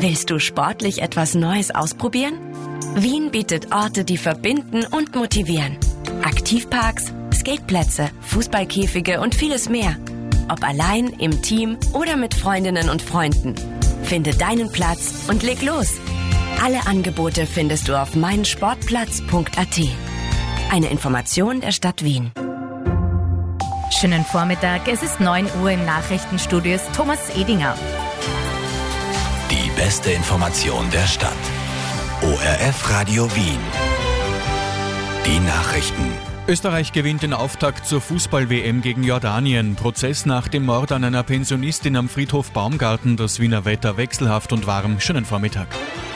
Willst du sportlich etwas Neues ausprobieren? Wien bietet Orte, die verbinden und motivieren. Aktivparks, Skateplätze, Fußballkäfige und vieles mehr. Ob allein, im Team oder mit Freundinnen und Freunden. Finde deinen Platz und leg los. Alle Angebote findest du auf meinsportplatz.at. Eine Information der Stadt Wien. Schönen Vormittag, es ist 9 Uhr im Nachrichtenstudio, ist Thomas Edinger. Die beste Information der Stadt. ORF Radio Wien. Die Nachrichten. Österreich gewinnt den Auftakt zur Fußball-WM gegen Jordanien. Prozess nach dem Mord an einer Pensionistin am Friedhof Baumgarten. Das Wiener Wetter wechselhaft und warm. Schönen Vormittag.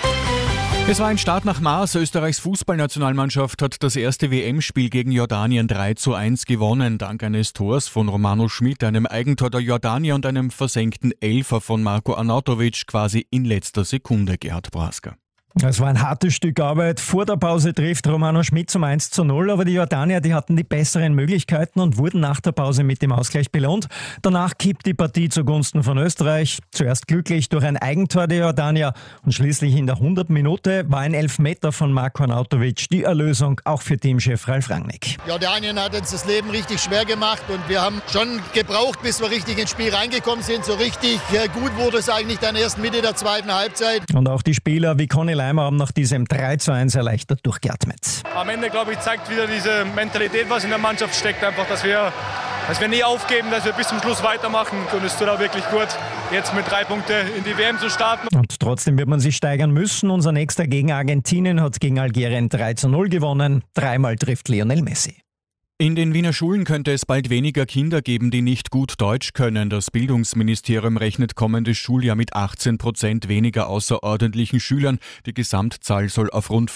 Es war ein Start nach Maß. Österreichs Fußballnationalmannschaft hat das erste WM-Spiel gegen Jordanien 3:1 gewonnen. Dank eines Tors von Romano Schmid, einem Eigentor der Jordanier und einem versenkten Elfer von Marko Arnautovic quasi in letzter Sekunde, Gerhard Brasker. Es war ein hartes Stück Arbeit. Vor der Pause trifft Romano Schmid zum 1:0, aber die Jordanier, die hatten die besseren Möglichkeiten und wurden nach der Pause mit dem Ausgleich belohnt. Danach kippt die Partie zugunsten von Österreich. Zuerst glücklich durch ein Eigentor der Jordanier und schließlich in der 100. Minute war ein Elfmeter von Marko Arnautovic die Erlösung, auch für Teamchef Ralf Rangnick. Jordanien hat uns das Leben richtig schwer gemacht und wir haben schon gebraucht, bis wir richtig ins Spiel reingekommen sind. So richtig gut wurde es eigentlich dann erst Mitte der zweiten Halbzeit. Und auch die Spieler wie Conny Leimer haben nach diesem 3:1 erleichtert durchgeatmet. Am Ende, glaube ich, zeigt wieder diese Mentalität, was in der Mannschaft steckt, einfach, dass wir nie aufgeben, dass wir bis zum Schluss weitermachen. Und es tut auch wirklich gut, jetzt mit 3 Punkten in die WM zu starten. Und trotzdem wird man sich steigern müssen. Unser nächster gegen Argentinien hat gegen Algerien 3:0 gewonnen. 3-mal trifft Lionel Messi. In den Wiener Schulen könnte es bald weniger Kinder geben, die nicht gut Deutsch können. Das Bildungsministerium rechnet kommendes Schuljahr mit 18% weniger außerordentlichen Schülern. Die Gesamtzahl soll auf rund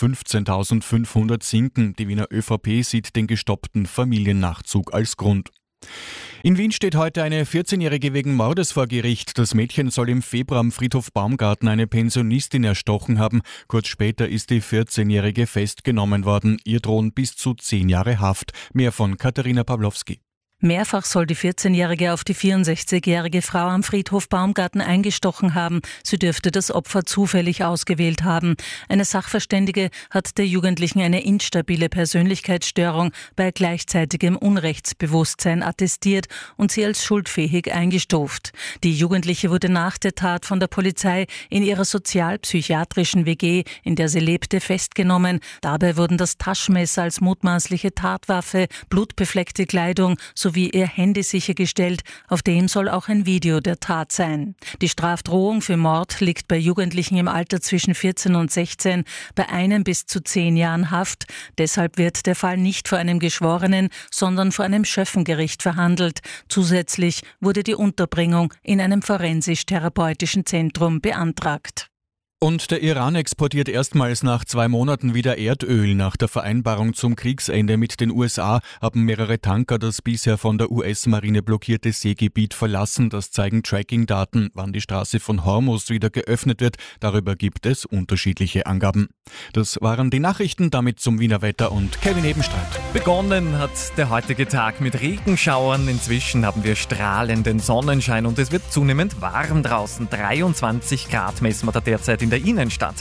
15.500 sinken. Die Wiener ÖVP sieht den gestoppten Familiennachzug als Grund. In Wien steht heute eine 14-Jährige wegen Mordes vor Gericht. Das Mädchen soll im Februar am Friedhof Baumgarten eine Pensionistin erstochen haben. Kurz später ist die 14-Jährige festgenommen worden. Ihr drohen bis zu 10 Jahre Haft. Mehr von Katharina Pawlowski. Mehrfach soll die 14-Jährige auf die 64-jährige Frau am Friedhof Baumgarten eingestochen haben. Sie dürfte das Opfer zufällig ausgewählt haben. Eine Sachverständige hat der Jugendlichen eine instabile Persönlichkeitsstörung bei gleichzeitigem Unrechtsbewusstsein attestiert und sie als schuldfähig eingestuft. Die Jugendliche wurde nach der Tat von der Polizei in ihrer sozialpsychiatrischen WG, in der sie lebte, festgenommen. Dabei wurden das Taschenmesser als mutmaßliche Tatwaffe, blutbefleckte Kleidung sowie ihr Handy sichergestellt, auf dem soll auch ein Video der Tat sein. Die Strafdrohung für Mord liegt bei Jugendlichen im Alter zwischen 14 und 16 bei 1 bis zu 10 Jahren Haft. Deshalb wird der Fall nicht vor einem Geschworenen, sondern vor einem Schöffengericht verhandelt. Zusätzlich wurde die Unterbringung in einem forensisch-therapeutischen Zentrum beantragt. Und der Iran exportiert erstmals nach 2 Monaten wieder Erdöl. Nach der Vereinbarung zum Kriegsende mit den USA haben mehrere Tanker das bisher von der US-Marine blockierte Seegebiet verlassen. Das zeigen Tracking-Daten. Wann die Straße von Hormuz wieder geöffnet wird, darüber gibt es unterschiedliche Angaben. Das waren die Nachrichten, damit zum Wiener Wetter und Kevin Ebenstreit. Begonnen hat der heutige Tag mit Regenschauern. Inzwischen haben wir strahlenden Sonnenschein und es wird zunehmend warm draußen. 23 Grad messen wir da derzeit in der Innenstadt.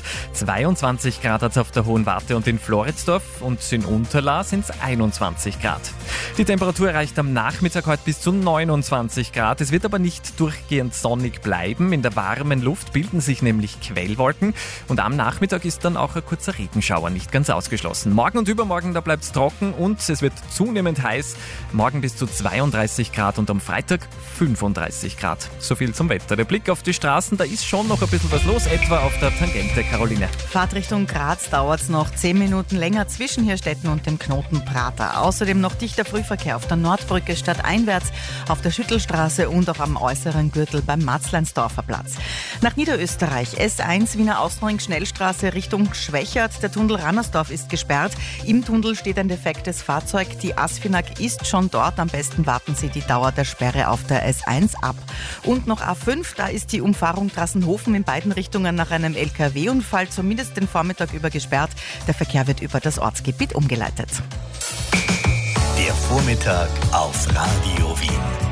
22 Grad hat es auf der Hohen Warte und in Floridsdorf und in Unterlaa sind es 21 Grad. Die Temperatur erreicht am Nachmittag heute bis zu 29 Grad. Es wird aber nicht durchgehend sonnig bleiben. In der warmen Luft bilden sich nämlich Quellwolken und am Nachmittag ist dann auch ein kurzer Regenschauer nicht ganz ausgeschlossen. Morgen und übermorgen, da bleibt es trocken und es wird zunehmend heiß. Morgen bis zu 32 Grad und am Freitag 35 Grad. So viel zum Wetter. Der Blick auf die Straßen, da ist schon noch ein bisschen was los, etwa auf der Tangente, Caroline. Fahrt Richtung Graz dauert es noch 10 Minuten länger zwischen Hirstetten und dem Knoten Prater. Außerdem noch dichter Frühverkehr auf der Nordbrücke stadteinwärts, auf der Schüttelstraße und auch am äußeren Gürtel beim Matzleinsdorfer Platz. Nach Niederösterreich S1 Wiener Außenring Schnellstraße Richtung Schwächert. Der Tunnel Rannersdorf ist gesperrt. Im Tunnel steht ein defektes Fahrzeug. Die Asfinag ist schon dort. Am besten warten Sie die Dauer der Sperre auf der S1 ab. Und noch A5, da ist die Umfahrung Trassenhofen in beiden Richtungen nach einem LKW-Unfall zumindest den Vormittag über gesperrt. Der Verkehr wird über das Ortsgebiet umgeleitet. Der Vormittag auf Radio Wien.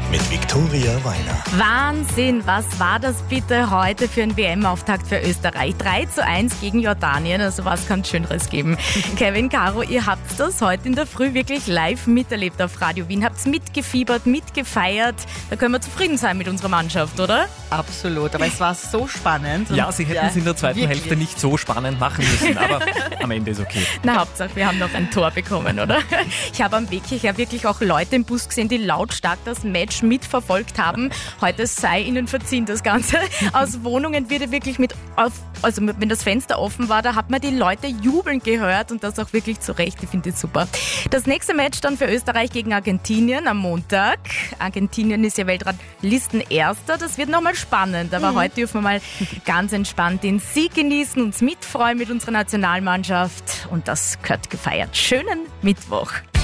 mit Viktoria Weiner. Wahnsinn, was war das bitte heute für ein WM-Auftakt für Österreich? 3:1 gegen Jordanien, also was kann es Schöneres geben? Kevin, Caro, ihr habt das heute in der Früh wirklich live miterlebt auf Radio Wien, habt mitgefiebert, mitgefeiert. Da können wir zufrieden sein mit unserer Mannschaft, oder? Absolut, aber es war so spannend. Ja, sie hätten es in der zweiten Hälfte nicht so spannend machen müssen, aber am Ende ist okay. Na, Hauptsache, wir haben noch ein Tor bekommen, oder? Ich habe am Weg hierher wirklich auch Leute im Bus gesehen, die lautstark das Match mitverfolgt haben. Heute sei ihnen verziehen, das Ganze. Aus Wohnungen wird wirklich wenn das Fenster offen war, da hat man die Leute jubeln gehört und das auch wirklich zu Recht. Ich finde das super. Das nächste Match dann für Österreich gegen Argentinien am Montag. Argentinien ist ja Weltranglistenerster. Das wird nochmal spannend, aber heute dürfen wir mal ganz entspannt den Sieg genießen, uns mitfreuen mit unserer Nationalmannschaft und das gehört gefeiert. Schönen Mittwoch.